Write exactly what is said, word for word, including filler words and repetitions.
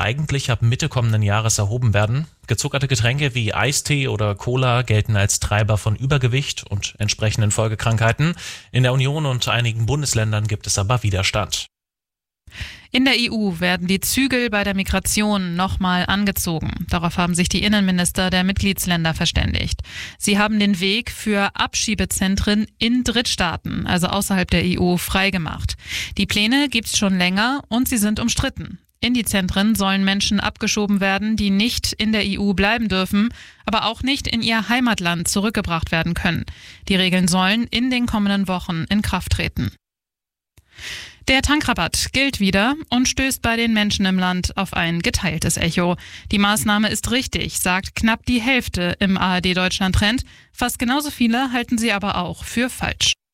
eigentlich ab Mitte kommenden Jahres erhoben werden. Gezuckerte Getränke wie Eistee oder Cola gelten als Treiber von Übergewicht und entsprechenden Folgekrankheiten. In der Union und einigen Bundesländern gibt es aber Widerstand. In der E U werden die Zügel bei der Migration nochmal angezogen. Darauf haben sich die Innenminister der Mitgliedsländer verständigt. Sie haben den Weg für Abschiebezentren in Drittstaaten, also außerhalb der E U, freigemacht. Die Pläne gibt's schon länger und sie sind umstritten. In die Zentren sollen Menschen abgeschoben werden, die nicht in der E U bleiben dürfen, aber auch nicht in ihr Heimatland zurückgebracht werden können. Die Regeln sollen in den kommenden Wochen in Kraft treten. Der Tankrabatt gilt wieder und stößt bei den Menschen im Land auf ein geteiltes Echo. Die Maßnahme ist richtig, sagt knapp die Hälfte im A R D Deutschland Trend. Fast genauso viele halten sie aber auch für falsch.